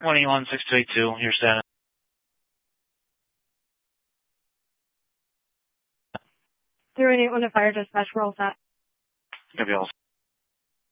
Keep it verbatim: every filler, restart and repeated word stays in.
one eight one, six two eight two, your status. zero eight one to fire dispatch, we're all set. Copy all.